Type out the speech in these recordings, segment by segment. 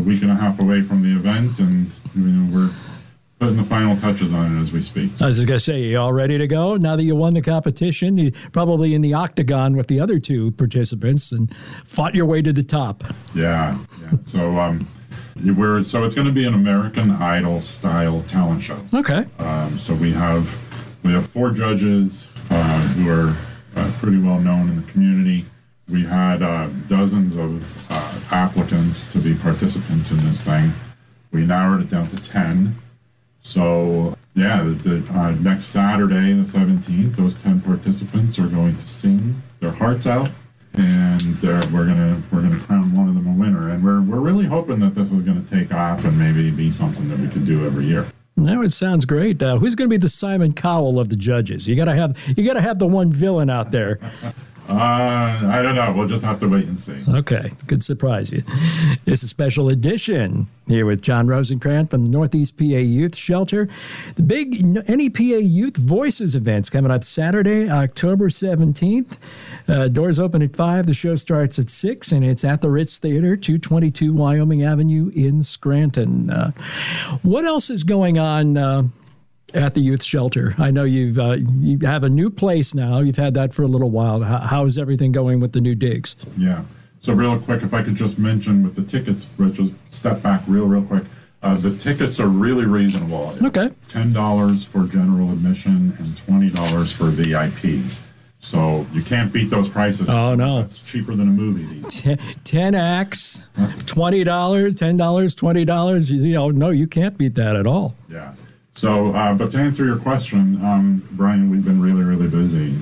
week and a half away from the event, and we're putting the final touches on it as we speak. I was just going to say, you all ready to go? Now that you won the competition, you probably in the octagon with the other two participants and fought your way to the top. Yeah. So it's going to be an American Idol style talent show. Okay. So we have 4 judges who are pretty well known in the community. We had dozens of applicants to be participants in this thing. We narrowed it down to 10. So, the next Saturday, the 17th, those 10 participants are going to sing their hearts out, and we're gonna crown one of them a winner. And we're really hoping that this is going to take off and maybe be something that we could do every year. No, it sounds great. Who's going to be the Simon Cowell of the judges? You got to have the one villain out there. I don't know. We'll just have to wait and see. Okay, could surprise you. It's a special edition here with John Rosenkrantz from Northeast PA Youth Shelter. The big NEPA Youth Voices event's coming up Saturday, October 17th. Doors open at 5. The show starts at 6, and it's at the Ritz Theater, 222 Wyoming Avenue in Scranton. What else is going on at the youth shelter? I know you have a new place now. You've had that for a little while. How is everything going with the new digs? Yeah. So real quick, if I could just mention with the tickets, just step back real quick. The tickets are really reasonable. It's okay. $10 for general admission and $20 for VIP. So you can't beat those prices. Oh, no. That's cheaper than a movie these days. 10 acts, $20, $10, $20. No, you can't beat that at all. Yeah. So, but to answer your question, Brian, we've been really, really busy.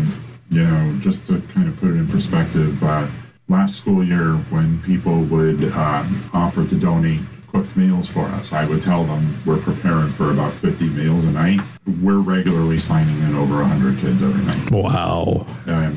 Just to kind of put it in perspective, last school year when people would offer to donate cooked meals for us, I would tell them we're preparing for about 50 meals a night. We're regularly signing in over 100 kids every night. Wow. And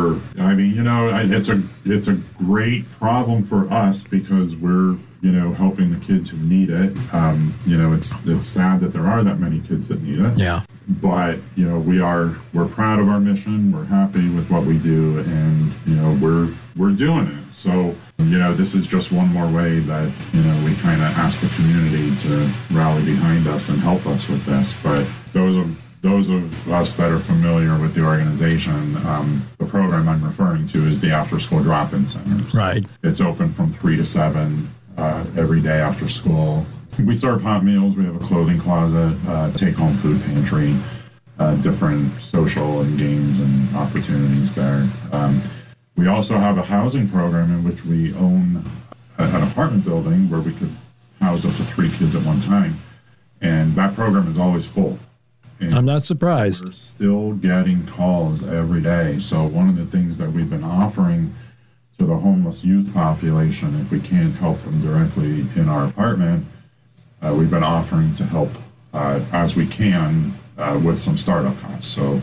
it's a great problem for us because we're, helping the kids who need it. It's sad that there are that many kids that need it. Yeah. But, we're proud of our mission. We're happy with what we do, and, we're doing it. So, this is just one more way that, we kind of ask the community to rally behind us and help us with this. But those of us that are familiar with the organization, the program I'm referring to is the after-school drop-in centers. Right. It's open from 3 to 7 every day after school. We serve hot meals. We have a clothing closet, take-home food pantry, different social and games and opportunities there. We also have a housing program in which we own an apartment building where we could house up to 3 kids at one time. And that program is always full. And I'm not surprised. We're still getting calls every day. So one of the things that we've been offering to the homeless youth population, if we can't help them directly in our apartment, we've been offering to help as we can with some startup costs. So,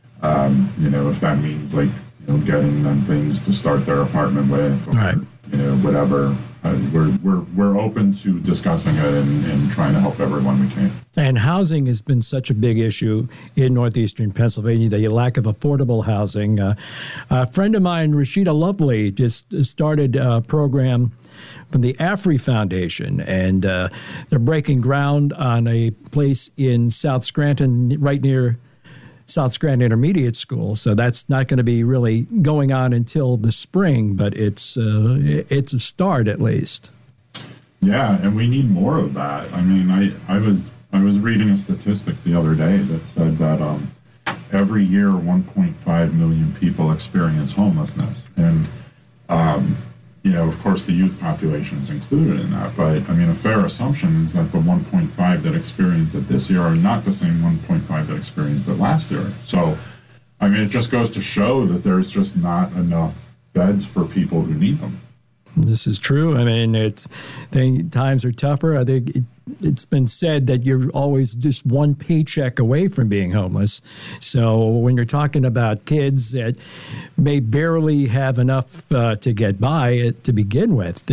if that means getting them things to start their apartment with, or, right. Whatever. We're open to discussing it and trying to help everyone we can. And housing has been such a big issue in northeastern Pennsylvania, the lack of affordable housing. A friend of mine, Rashida Lovely, just started a program from the AFRI Foundation, and they're breaking ground on a place in South Scranton, right near South Scranton Intermediate School. So that's not going to be really going on until the spring, but it's a start at least. Yeah, and we need more of that. I mean, I was reading a statistic the other day that said that every year 1.5 million people experience homelessness, and of course the youth population is included in that. But I mean, a fair assumption is that the 1.5 that experienced it this year are not the same 1.5 that experienced it last year. So, I mean, it just goes to show that there's just not enough beds for people who need them. This is true. I mean, times are tougher. I think it's been said that you're always just one paycheck away from being homeless. So when you're talking about kids that may barely have enough to get by to begin with,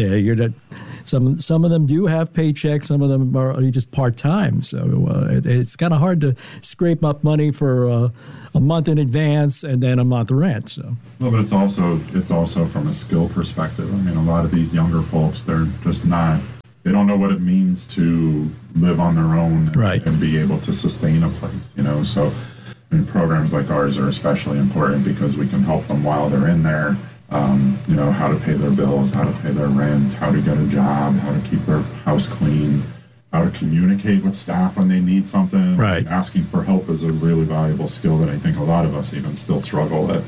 some of them do have paychecks. Some of them are just part-time. So it's kind of hard to scrape up money for a month in advance and then a month rent. So, well, but it's also from a skill perspective. I mean, a lot of these younger folks, they're just not they don't know what it means to live on their own Right. and be able to sustain a place, So programs like ours are especially important because we can help them while they're in there. How to pay their bills, how to pay their rent, how to get a job, how to keep their house clean, how to communicate with staff when they need something. Right. Asking for help is a really valuable skill that I think a lot of us even still struggle with,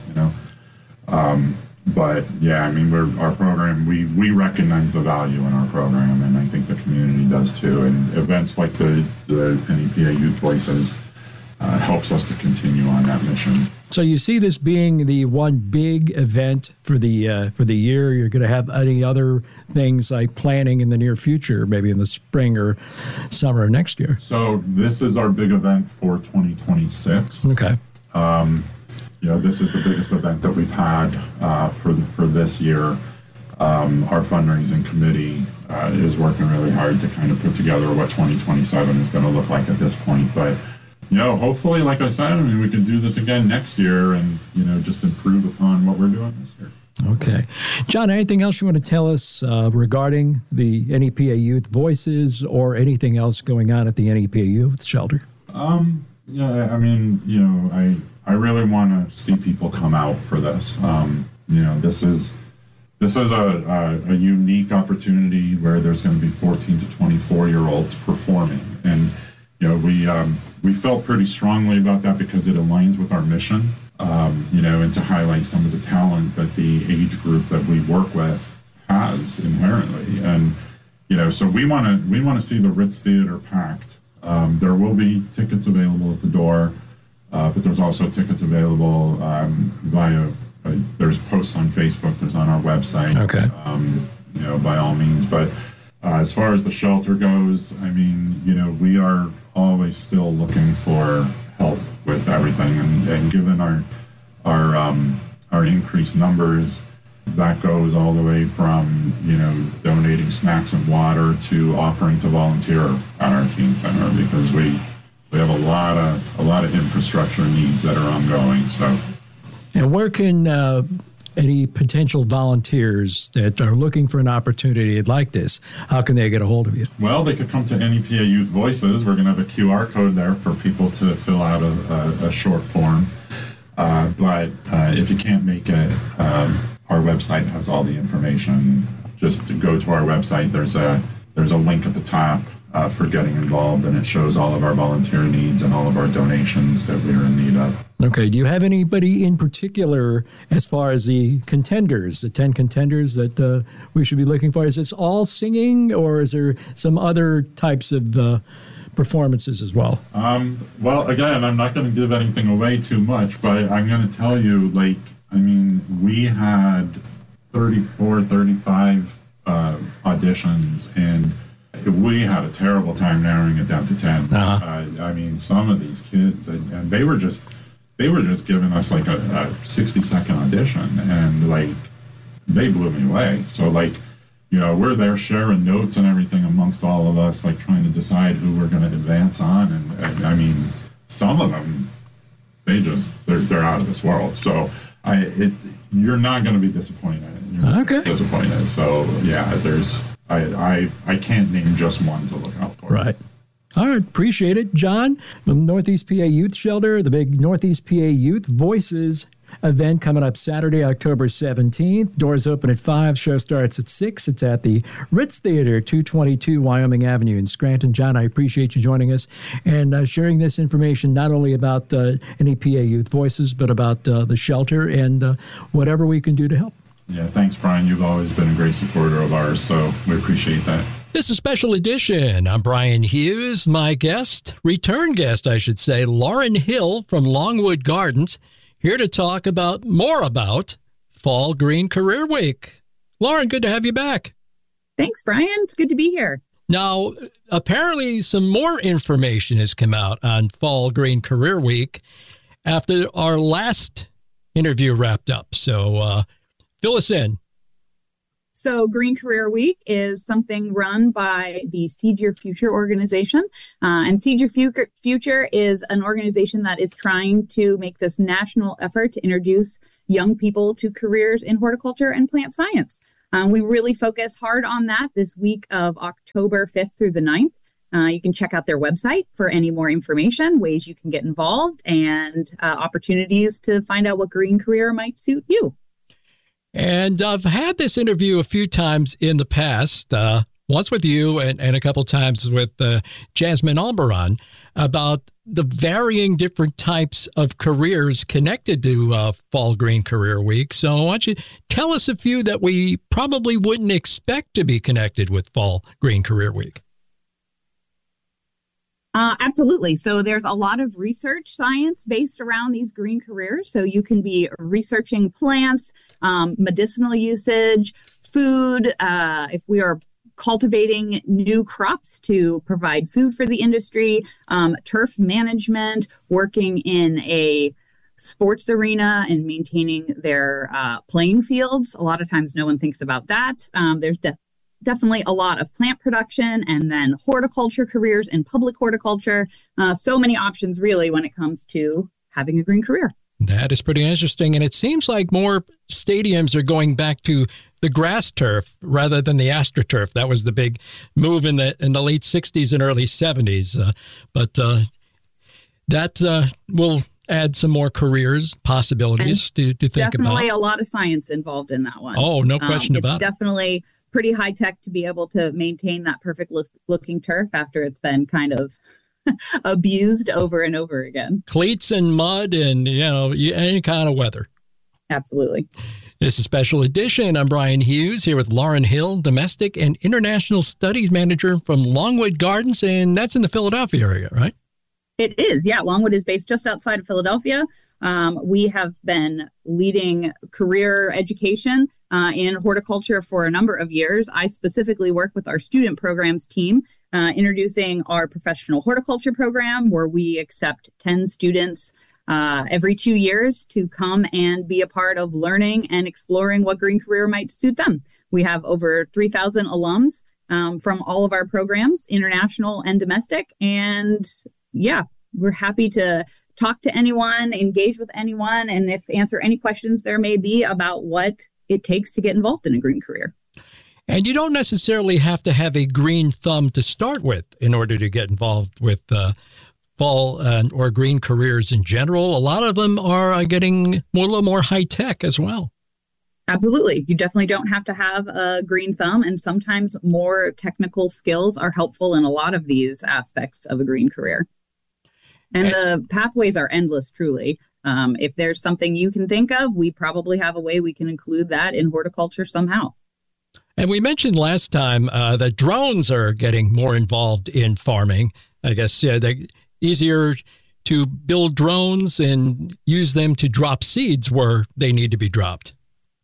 But yeah, our program, we recognize the value in our program, and I think the community does too. And events like the NEPA Youth Voices helps us to continue on that mission. So you see this being the one big event for the year. You're going to have any other things like planning in the near future, maybe in the spring or summer of next year? So this is our big event for 2026. Okay. This is the biggest event that we've had for this year. Our fundraising committee is working really hard to kind of put together what 2027 is going to look like at this point. But hopefully, like I said, we can do this again next year and, just improve upon what we're doing this year. Okay. John, anything else you want to tell us regarding the NEPA Youth Voices or anything else going on at the NEPA Youth Shelter? I really want to see people come out for this. This is a unique opportunity where there's going to be 14 to 24-year-olds performing. And, we felt pretty strongly about that because it aligns with our mission, and to highlight some of the talent that the age group that we work with has inherently. And, so we want to see the Ritz Theater packed. There will be tickets available at the door, but there's also tickets available there's posts on Facebook, there's on our website. Okay. By all means. But as far as the shelter goes, we are always still looking for help with everything, and given our increased numbers, that goes all the way from donating snacks and water to offering to volunteer at our teen center, because we have a lot of infrastructure needs that are ongoing. So, and where can any potential volunteers that are looking for an opportunity like this, how can they get a hold of you? Well, they could come to NEPA Youth Voices. We're going to have a QR code there for people to fill out a short form. But if you can't make it, our website has all the information. Just to go to our website. There's a link at the top for getting involved, and it shows all of our volunteer needs and all of our donations that we're in need of. Okay. Do you have anybody in particular as far as the contenders, the 10 contenders that we should be looking for? Is this all singing, or is there some other types of performances as well? Well, again, I'm not going to give anything away too much, but I'm going to tell you, we had 34, 35 auditions, and we had a terrible time narrowing it down to 10. Uh-huh. Some of these kids, and they were just giving us like a 60-second audition, and they blew me away. So we're there sharing notes and everything amongst all of us, trying to decide who we're going to advance on. And some of them, they're out of this world. So you're not going to be disappointed. Okay. Disappointed. So yeah, I can't name just one to look out for. Right. All right. Appreciate it. John, from Northeast PA Youth Shelter, the big Northeast PA Youth Voices event coming up Saturday, October 17th. Doors open at 5. Show starts at 6. It's at the Ritz Theater, 222 Wyoming Avenue in Scranton. John, I appreciate you joining us and sharing this information, not only about NEPA Youth Voices, but about the shelter and whatever we can do to help. Yeah, thanks, Brian. You've always been a great supporter of ours, so we appreciate that. This is Special Edition. I'm Brian Hughes. My guest, return guest, I should say, Lauren Hill from Longwood Gardens, here to talk more about Fall Green Career Week. Lauren, good to have you back. Thanks, Brian. It's good to be here. Now, apparently some more information has come out on Fall Green Career Week after our last interview wrapped up. So fill us in. So Green Career Week is something run by the Seed Your Future organization. And Seed Your Future is an organization that is trying to make this national effort to introduce young people to careers in horticulture and plant science. We really focus hard on that this week of October 5th through the 9th. You can check out their website for any more information, ways you can get involved, and opportunities to find out what green career might suit you. And I've had this interview a few times in the past, once with you and a couple times with Jasmine Albaran, about the varying different types of careers connected to Fall Green Career Week. So why don't you tell us a few that we probably wouldn't expect to be connected with Fall Green Career Week? Absolutely. So there's a lot of research science based around these green careers. So you can be researching plants, medicinal usage, food. If we are cultivating new crops to provide food for the industry, turf management, working in a sports arena and maintaining their playing fields. A lot of times no one thinks about that. There's definitely a lot of plant production, and then horticulture careers in public horticulture. So many options really when it comes to having a green career. That is pretty interesting. And it seems like more stadiums are going back to the grass turf rather than the AstroTurf. That was the big move in the late 60s and early 70s. But that will add some more careers, possibilities to think about. Definitely a lot of science involved in that one. Oh, no question about it. It's definitely pretty high tech to be able to maintain that perfect looking turf after it's been kind of abused over and over again. Cleats and mud and, any kind of weather. Absolutely. This is a special edition. I'm Brian Hughes here with Lauren Hill, Domestic and International Studies Manager from Longwood Gardens, and that's in the Philadelphia area, right? It is, yeah. Longwood is based just outside of Philadelphia. We have been leading career education in horticulture for a number of years. I specifically work with our student programs team, introducing our professional horticulture program, where we accept 10 students every 2 years to come and be a part of learning and exploring what green career might suit them. We have over 3,000 alums from all of our programs, international and domestic. And yeah, we're happy to talk to anyone, engage with anyone, and answer any questions there may be about what it takes to get involved in a green career. And you don't necessarily have to have a green thumb to start with in order to get involved with fall or green careers in general. A lot of them are getting a little more high tech as well. Absolutely. You definitely don't have to have a green thumb, and sometimes more technical skills are helpful in a lot of these aspects of a green career. And the pathways are endless, truly. If there's something you can think of, we probably have a way we can include that in horticulture somehow. And we mentioned last time that drones are getting more involved in farming. I guess they're easier to build drones and use them to drop seeds where they need to be dropped.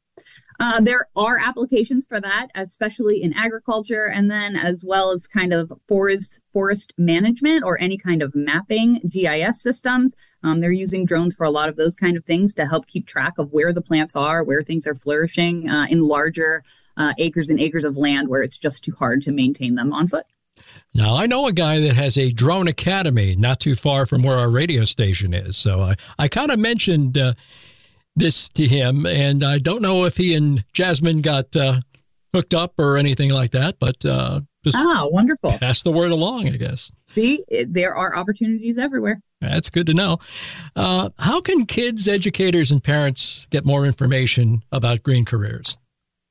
There are applications for that, especially in agriculture, and then as well as kind of forest management or any kind of mapping GIS systems. They're using drones for a lot of those kind of things to help keep track of where the plants are, where things are flourishing in larger acres and acres of land where it's just too hard to maintain them on foot. Now, I know a guy that has a drone academy not too far from where our radio station is. So I kind of mentioned this to him, and I don't know if he and Jasmine got hooked up or anything like that, but just wonderful. Pass the word along, I guess. See, there are opportunities everywhere. That's good to know. How can kids, educators, and parents get more information about green careers?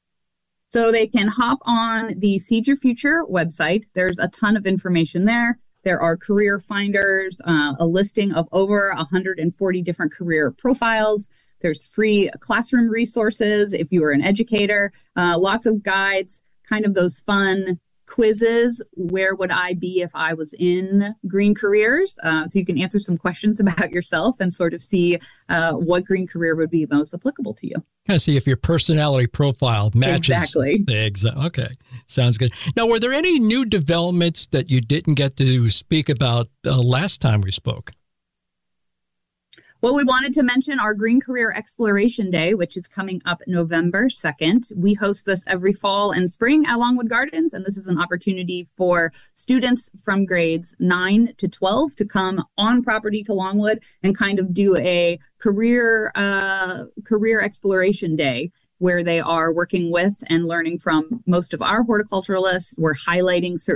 So they can hop on the Seed Your Future website. There's a ton of information there. There are career finders, a listing of over 140 different career profiles. There's free classroom resources if you are an educator, lots of guides, kind of those fun quizzes. Where would I be if I was in green careers? So you can answer some questions about yourself and sort of see what green career would be most applicable to you. Kind of see if your personality profile matches. Exactly. Okay. Sounds good. Now, were there any new developments that you didn't get to speak about last time we spoke? Well, we wanted to mention our Green Career Exploration Day, which is coming up November 2nd. We host this every fall and spring at Longwood Gardens, and this is an opportunity for students from grades 9 to 12 to come on property to Longwood and kind of do a career exploration day. where they are working with and learning from most of our horticulturalists. We're highlighting certain